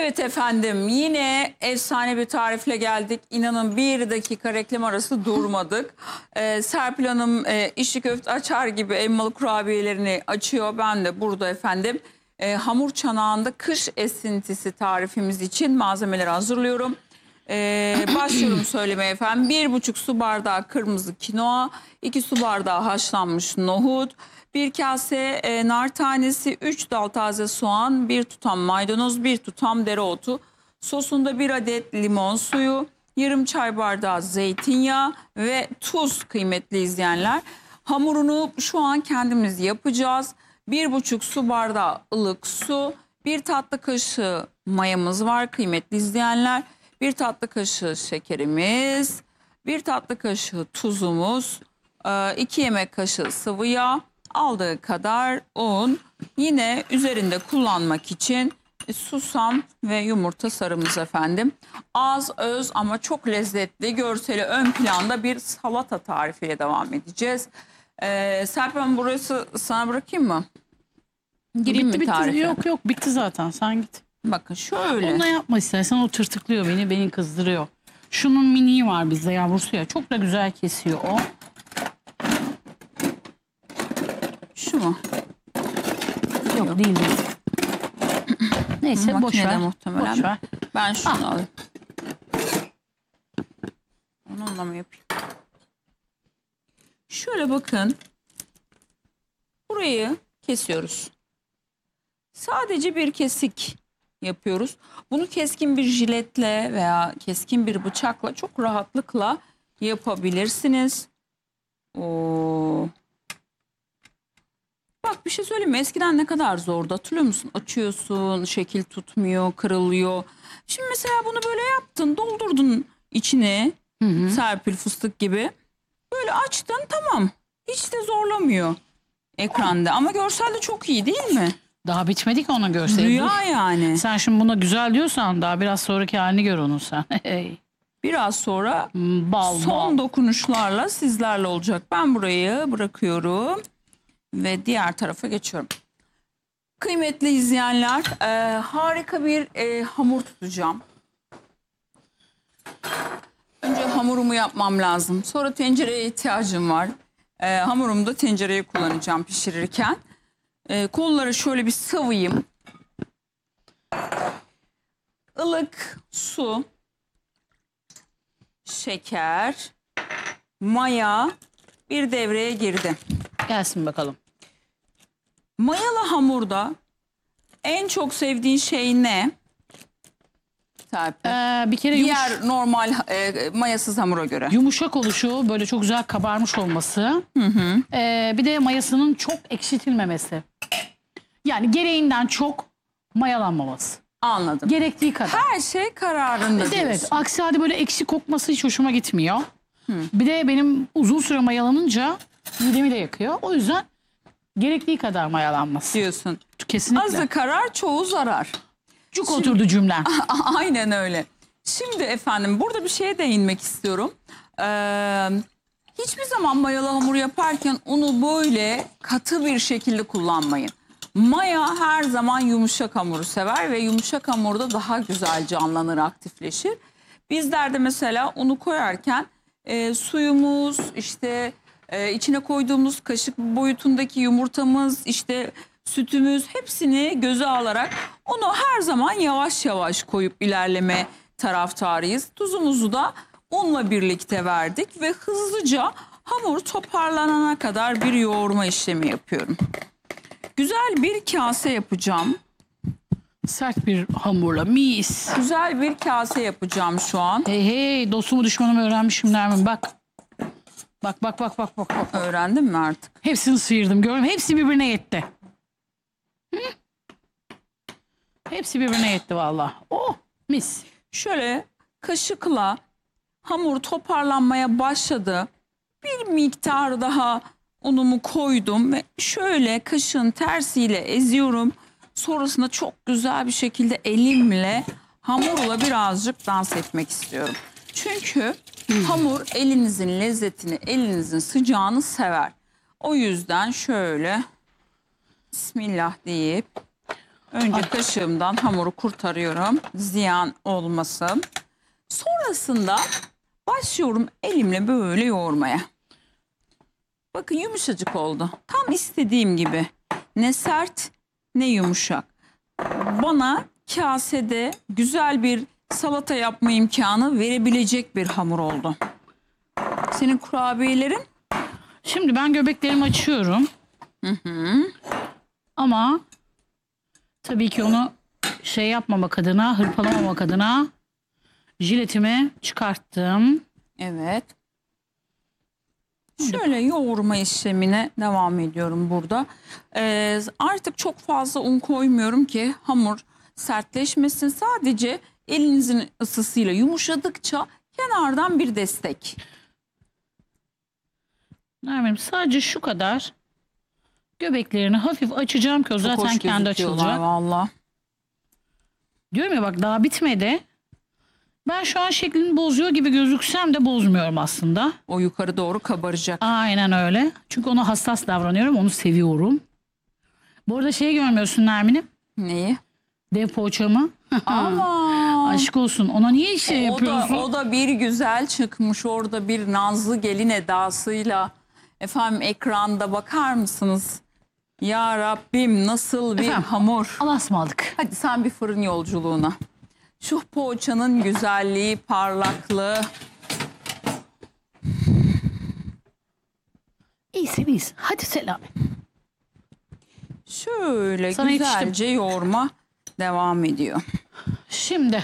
Evet efendim, yine efsane bir tarifle geldik. İnanın 1 dakika reklam arası durmadık. Serpil Hanım içli köfte açar gibi elmalı kurabiyelerini açıyor. Ben de burada efendim hamur çanağında kış esintisi tarifimiz için malzemeleri hazırlıyorum. Başlıyorum söylemeye efendim. 1,5 su bardağı kırmızı kinoa, 2 su bardağı haşlanmış nohut, 1 kase nar tanesi, 3 dal taze soğan, 1 tutam maydanoz, 1 tutam dereotu. Sosunda 1 adet limon suyu, yarım çay bardağı zeytinyağı ve tuz kıymetli izleyenler. Hamurunu şu an kendimiz yapacağız. 1,5 su bardağı ılık su, 1 tatlı kaşığı mayamız var kıymetli izleyenler. 1 tatlı kaşığı şekerimiz, 1 tatlı kaşığı tuzumuz, 2 yemek kaşığı sıvı yağ, aldığı kadar un, yine üzerinde kullanmak için susam ve yumurta sarımız efendim. Az öz ama çok lezzetli, görseli ön planda bir salata tarifiyle devam edeceğiz. Serpil Hanım, burası sana bırakayım mı? Gireyim mi tarife? Yok bitti zaten, sen git. Bakın şöyle. Onunla yapma istersen, o tırtıklıyor beni kızdırıyor. Şunun miniği var bizde, yavrusu ya, çok da güzel kesiyor o. Şu mu? Yok değil. Neyse boş ver. Muhtemelen. Boş ver. Ben şunu alayım. Onunla mı yapayım? Şöyle bakın. Burayı kesiyoruz. Sadece bir kesik yapıyoruz. Bunu keskin bir jiletle veya keskin bir bıçakla çok rahatlıkla yapabilirsiniz. Bak bir şey söyleyeyim mi? Eskiden ne kadar zordu, hatırlıyor musun? Açıyorsun, şekil tutmuyor, kırılıyor. Şimdi mesela bunu böyle yaptın, doldurdun içine, Serpil, fıstık gibi. Böyle açtın, tamam. Hiç de zorlamıyor ekranda. Ama görselde çok iyi değil mi? Daha bitmedi ki onun görseli. Rüya yani. Sen şimdi buna güzel diyorsan daha biraz sonraki halini gör onu sen. Biraz sonra bal dokunuşlarla sizlerle olacak. Ben burayı bırakıyorum ve diğer tarafa geçiyorum. Kıymetli izleyenler, harika bir hamur tutacağım. Önce hamurumu yapmam lazım. Sonra tencereye ihtiyacım var. Hamurumu da tencereye kullanacağım pişirirken. Kolları şöyle bir sıvayım. Ilık su, şeker, maya bir devreye girdi. Gelsin bakalım. Mayalı hamurda en çok sevdiğin şey ne? Bir kere diğer normal mayasız hamura göre. Yumuşak oluşu, böyle çok güzel kabarmış olması. Bir de mayasının çok ekşitilmemesi. Yani gereğinden çok mayalanmaması. Anladım. Gerektiği kadar. Her şey kararında diyorsun. Evet. Aksi halde böyle ekşi kokması hiç hoşuma gitmiyor. Bir de benim uzun süre mayalanınca midemi de yakıyor. O yüzden gerektiği kadar mayalanması diyorsun. Kesinlikle. Azı karar, çoğu zarar. Cuk oturdu cümlen. Aynen öyle. Şimdi efendim burada bir şeye değinmek istiyorum. Hiçbir zaman mayalı hamur yaparken unu böyle katı bir şekilde kullanmayın. Maya her zaman yumuşak hamuru sever ve yumuşak hamurda daha güzel canlanır, aktifleşir. Bizler de mesela unu koyarken suyumuz, işte içine koyduğumuz kaşık boyutundaki yumurtamız, işte sütümüz, hepsini göze alarak onu her zaman yavaş yavaş koyup ilerleme taraftarıyız. Tuzumuzu da unla birlikte verdik ve hızlıca hamur toparlanana kadar bir yoğurma işlemi yapıyorum. Güzel bir kase yapacağım. Sert bir hamurla mis. Güzel bir kase yapacağım şu an. Hey dostumu düşmanımı öğrenmişim Nermin, bak. Bak. Öğrendin mi artık? Hepsini sıyırdım, gördüm. Hepsi birbirine yetti. Hepsi birbirine yetti vallahi. Oh mis. Şöyle kaşıkla hamur toparlanmaya başladı. Bir miktar daha unumu koydum ve şöyle kaşığın tersiyle eziyorum. Sonrasında çok güzel bir şekilde elimle hamurla birazcık dans etmek istiyorum. Çünkü hamur elinizin lezzetini, elinizin sıcağını sever. O yüzden şöyle Bismillah deyip Önce kaşığımdan hamuru kurtarıyorum. Ziyan olmasın. Sonrasında başlıyorum elimle böyle yoğurmaya. Bakın yumuşacık oldu. Tam istediğim gibi. Ne sert ne yumuşak. Bana kasede güzel bir salata yapma imkanı verebilecek bir hamur oldu. Senin kurabiyelerin? Şimdi ben göbeklerimi açıyorum. Ama tabii ki onu şey yapmamak adına, hırpalamamak adına jiletimi çıkarttım. Evet. Şöyle yoğurma işlemine devam ediyorum burada. Artık çok fazla un koymuyorum ki hamur sertleşmesin. Sadece elinizin ısısıyla yumuşadıkça kenardan bir destek. Nermin, sadece şu kadar göbeklerini hafif açacağım ki o Çok zaten hoş kendi gözüküyorlar açılacak. valla. Diyorum ya, bak daha bitmedi. Ben şu an şeklini bozuyor gibi gözüksem de bozmuyorum aslında. O yukarı doğru kabaracak. Aynen öyle. Çünkü ona hassas davranıyorum. Onu seviyorum. Bu arada şeyi görmüyorsun Nermin'im. Neyi? Dev poğaçamı. Ama Aşk olsun. Ona niye şey yapıyorsun? o da bir güzel çıkmış orada bir nazlı gelin edasıyla. Efendim ekranda bakar mısınız? Ya Rabbim nasıl bir Efendim? hamur. Allah'a ısmarladık. Hadi sen bir fırın yolculuğuna. Şu poğaçanın güzelliği, parlaklığı. İyisin iyisin. Hadi selam. Şöyle Sana güzelce yoğurma devam ediyor. Şimdi.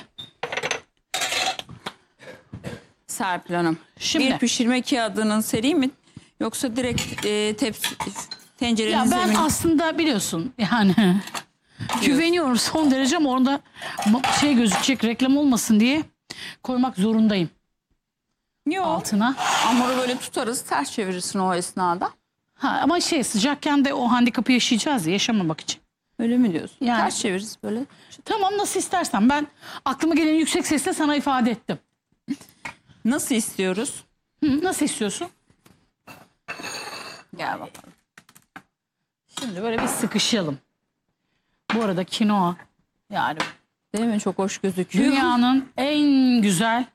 Serpil Hanım. Şimdi. Bir pişirme kağıdının seri mi? Yoksa direkt tencerenin Ya ben zemini. aslında biliyorsun yani güveniyorum son derece ama orada şey gözükecek, reklam olmasın diye koymak zorundayım Yok. altına. Hamuru böyle tutarız, ters çevirirsin o esnada. Ha, ama şey, sıcakken de o handikapı yaşayacağız ya, yaşamamak için. Öyle mi diyorsun? Yani. Ters çeviririz böyle. Tamam, nasıl istersen, ben aklıma geleni yüksek sesle sana ifade ettim. Nasıl istiyoruz? Nasıl istiyorsun? Gel bakalım. Şimdi böyle bir sıkışalım. Bu arada kinoa yani Değil mi? Çok hoş gözüküyor. dünyanın en güzel.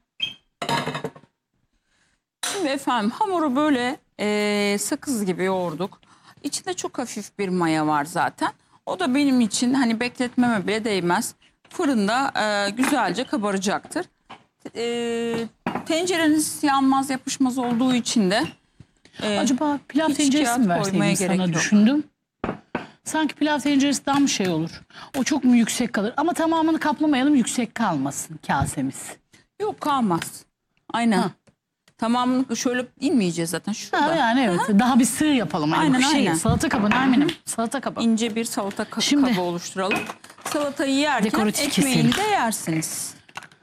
Şimdi efendim hamuru böyle sakız gibi yoğurduk. İçinde çok hafif bir maya var zaten. O da benim için hani bekletmeme bile değmez. Fırında güzelce kabaracaktır. Tencereniz yanmaz yapışmaz olduğu için de Acaba pilav hiç tenceresi kağıt mi koymaya verseydim gerek sana, yok. düşündüm. Sanki pilav tenceresi daha mı şey olur? O çok mu yüksek kalır? Ama tamamını kaplamayalım, yüksek kalmasın kasemiz. yok kalmaz. Aynen. Ha. Tamamını şöyle inmeyeceğiz zaten şurada. Ha, yani evet. Daha bir sığ yapalım. Yani Aynen, şey, aynen. Salata kabı Nermin'im. Salata kabı. İnce bir salata Şimdi- kabı oluşturalım. Salatayı yerken Dekoratif ekmeğini keselim. de yersiniz.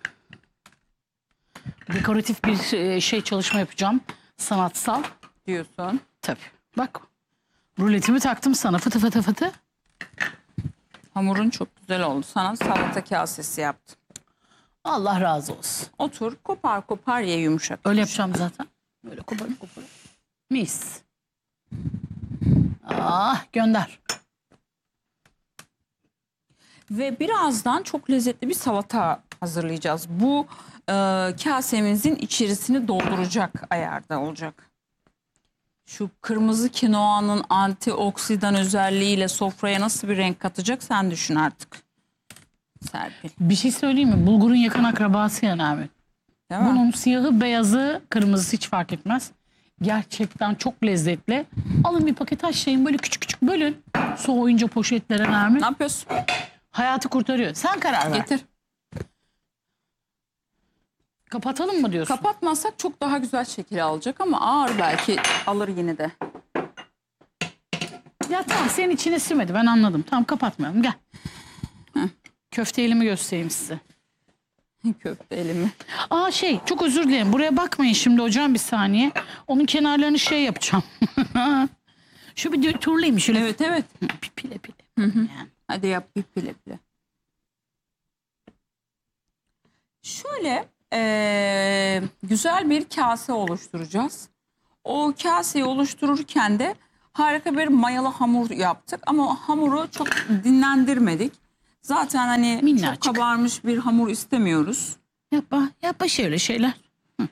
Dekoratif bir şey, çalışma yapacağım. Sanatsal. Diyorsun. Tabii. Bak. Ruletimi taktım sana. Fıtı fıtı fıtı. Hamurun çok güzel oldu. Sana salata kasesi yaptım. Allah razı olsun. Otur kopar kopar ye yumuşak. Öyle yapacağım zaten. Böyle koparıp koparıp. Mis. Ah, gönder. Ve birazdan çok lezzetli bir salata hazırlayacağız. Bu kasemizin içerisini dolduracak ayarda olacak. Şu kırmızı kinoanın antioksidan özelliğiyle sofraya nasıl bir renk katacak sen düşün artık. Serpil. Bir şey söyleyeyim mi? Bulgurun yakın akrabası ya Nermin. Değil mi? Bunun siyahı, beyazı, kırmızısı hiç fark etmez. Gerçekten çok lezzetli. Alın bir paket haşlayın, böyle küçük küçük bölün. Soğuyunca poşetlere Nermin. Ne yapıyorsun? Hayatı kurtarıyor. Sen karar ver. Getir. Kapatalım mı diyorsun? Kapatmazsak çok daha güzel şekil alacak ama ağır belki alır yine de. Ya tamam, senin içine sürmedi, ben anladım. Tamam, kapatmayalım, gel. Köfte elimi göstereyim size. Köfte elimi. Aa şey, çok özür dilerim. Buraya bakmayın şimdi hocam, bir saniye. Onun kenarlarını şey yapacağım. Şu bir turlayayım şöyle. Evet evet. Pile pile. Yani. Hadi yap bir pile pile. Şöyle güzel bir kase oluşturacağız. O kaseyi oluştururken de harika bir mayalı hamur yaptık. Ama hamuru çok dinlendirmedik. Zaten hani Minnacık. çok kabarmış bir hamur istemiyoruz. Yapma şöyle şeyler. Hı.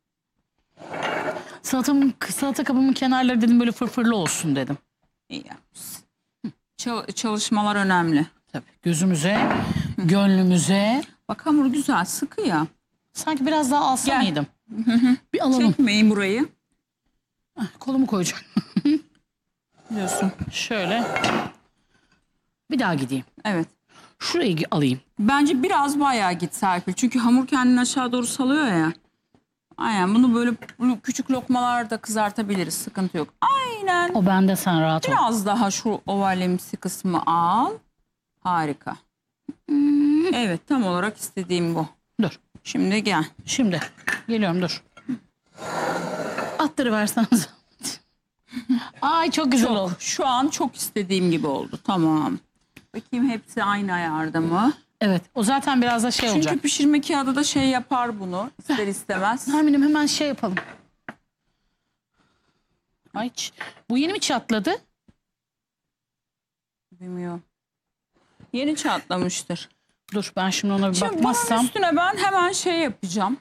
Salata kabımın kenarları dedim böyle fırfırlı olsun dedim. İyi yapmışsın. Çalışmalar önemli. Tabii gözümüze, gönlümüze. Bak hamur güzel, sıkı ya. Sanki biraz daha alsa Gel. mıydım? Bir alalım. Çekmeyin burayı. Kolumu koyacağım. Biliyorsun. Şöyle. Bir daha gideyim. Evet. Şurayı alayım. Bence biraz bayağı git Serpil. Çünkü hamur kendini aşağı doğru salıyor ya. Aynen bunu böyle küçük lokmalarda kızartabiliriz. Sıkıntı yok. Aynen. O bende, sen rahat ol. Biraz daha şu ovalimsi kısmı al. Harika. Evet, tam olarak istediğim bu. Dur. Şimdi gel. Şimdi geliyorum, dur. Attırıverseniz. Ay çok güzel oldu. Şu an çok istediğim gibi oldu. Tamam. Bakayım hepsi aynı ayarda mı? Evet, o zaten biraz da şey olacak. Çünkü pişirme kağıdı da şey yapar bunu. İster istemez. Nermin'im hemen şey yapalım. Ay, bu yeni mi çatladı? Bilmiyorum. Yeni çatlamıştır. Dur ben şimdi ona bir Şimdi bunun bakmazsam. üstüne ben hemen şey yapacağım.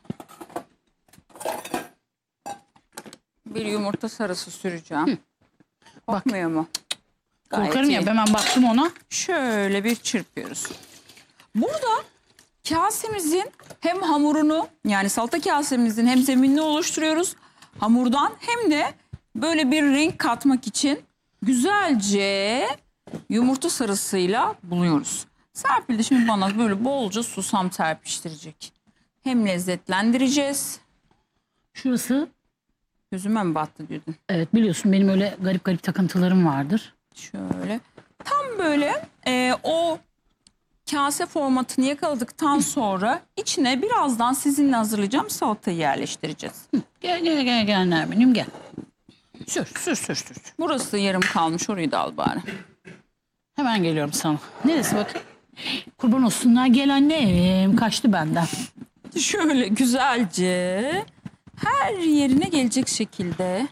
Bir yumurta sarısı süreceğim. Kokmuyor mu? Gayet Korkarım ya, iyi. hemen baktım ona. Şöyle bir çırpıyoruz. Burada kasemizin hem hamurunu, yani salata kasemizin hem zeminini oluşturuyoruz. Hamurdan hem de böyle bir renk katmak için güzelce yumurta sarısıyla buluyoruz. Serpil de şimdi bana böyle bolca susam serpiştirecek. Hem lezzetlendireceğiz. Şurası, Gözüme mi battı diyordun? evet biliyorsun benim öyle garip garip takıntılarım vardır. Şöyle. Tam böyle o kase formatını yakaladıktan sonra içine birazdan sizinle hazırlayacağım salatayı yerleştireceğiz. Gel Nermin'im gel. Sür. Burası yarım kalmış, orayı da al bari. Hemen geliyorum sana. Neresi bak? Kurban olsunlar, gel annem. Kaçtı benden. Şöyle güzelce her yerine gelecek şekilde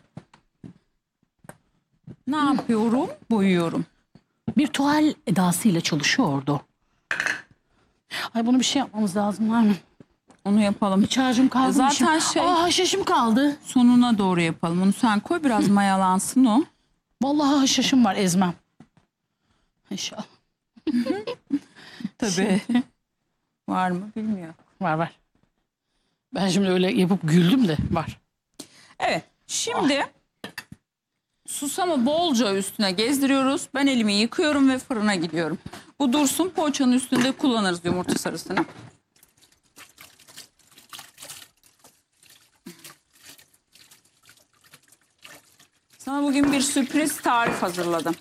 ne yapıyorum? Boyuyorum. Bir tuval edasıyla çalışıyordu. Ay bunu bir şey yapmamız lazım var mı? Onu yapalım. Şarjım kaldı. Zaten şey- haşhaşım kaldı. Sonuna doğru yapalım. Onu sen koy, biraz mayalansın o. Vallahi haşhaşım var, ezmem. İnşallah. Tabii. Var mı bilmiyorum. Var. Ben şimdi öyle yapıp güldüm de var. Evet. Şimdi susamı bolca üstüne gezdiriyoruz. Ben elimi yıkıyorum ve fırına gidiyorum. Bu dursun, poğaçanın üstünde kullanırız yumurta sarısını. Sana bugün bir sürpriz tarif hazırladım.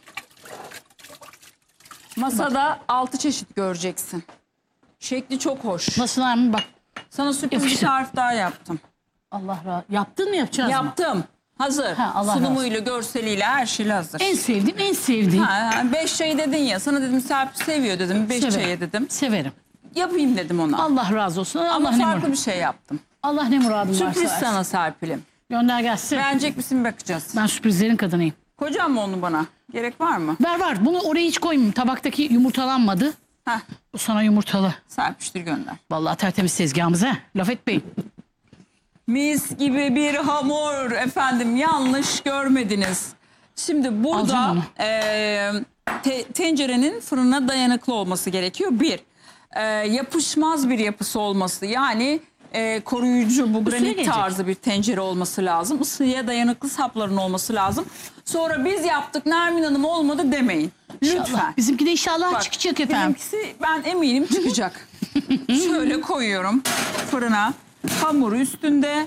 Masada 6 çeşit göreceksin. Şekli çok hoş. Nasıl Nermin bak. Sana sürpriz bir Yapıştır. tarif daha yaptım. Allah razı. Yaptın mı, yapacağız mı? Yaptım. Hazır. Ha, Allah Sunumuyla, görseliyle her şeyle hazır. En sevdiğim. 5 çayı dedin ya. Sana dedim Serpil seviyor dedim. 5 Severim. çayı dedim. Severim. Yapayım dedim ona. Allah razı olsun. Ama Allah ne farklı murad. bir şey yaptım. Allah ne muradın varsa Sürpriz versin. sana Serpil'im. Gönder gelsin. Beğenecek misin bakacağız. Ben sürprizlerin kadınıyım. Koyacağım mı onu bana? Gerek var mı? Var. Bunu oraya hiç koymayayım. Tabaktaki yumurtalanmadı. Heh, Bu sana yumurtalı. serpiştir gönder. Vallahi tertemiz tezgahımız ha. Laf etmeyin. Mis gibi bir hamur efendim, yanlış görmediniz. Şimdi burada Alacağım onu. tencerenin fırına dayanıklı olması gerekiyor. Yapışmaz bir yapısı olması, yani koruyucu, bu granit gelecek. tarzı bir tencere olması lazım. Isıya dayanıklı sapların olması lazım. Sonra biz yaptık Nermin Hanım olmadı demeyin. İnşallah. Lütfen. Bizimki de inşallah Bak, çıkacak efendim. Benimkisi ben eminim çıkacak. Şöyle koyuyorum fırına. Hamuru üstünde.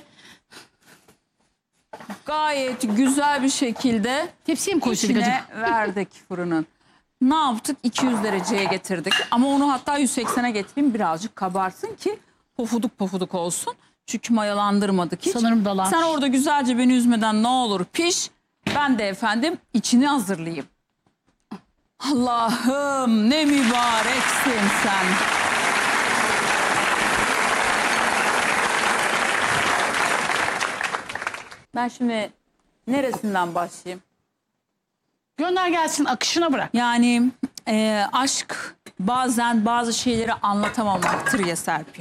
Gayet güzel bir şekilde Tepsiye mi koysaydık içine acaba? verdik fırının. Ne yaptık? 200 dereceye getirdik. Ama onu hatta 180'e getireyim, birazcık kabarsın ki pofuduk olsun. Çünkü mayalandırmadık hiç. Sanırım dalar. Sen orada güzelce beni üzmeden ne olur piş. Ben de efendim içini hazırlayayım. Allah'ım ne mübareksin sen. Ben şimdi neresinden başlayayım? Gönder gelsin, akışına bırak. Yani aşk bazen bazı şeyleri anlatamamaktır ya Serpil.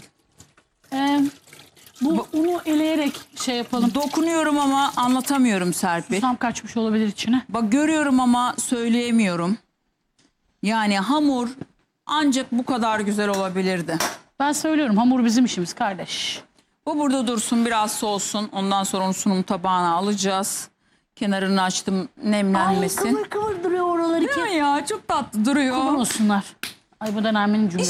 Bu unu eleyerek şey yapalım. Dokunuyorum ama anlatamıyorum Serpil. Tam kaçmış olabilir içine. Bak görüyorum ama söyleyemiyorum. Yani hamur ancak bu kadar güzel olabilirdi. Ben söylüyorum, hamur bizim işimiz kardeş. Bu burada dursun, biraz soğusun. Ondan sonra onu sunum tabağına alacağız. Kenarını açtım, nemlenmesin. Kıvır kıvır duruyor oraları Değil mi ya? Çok tatlı duruyor. Kıvır olsunlar. Ay bu da Nermin'in cümlesi.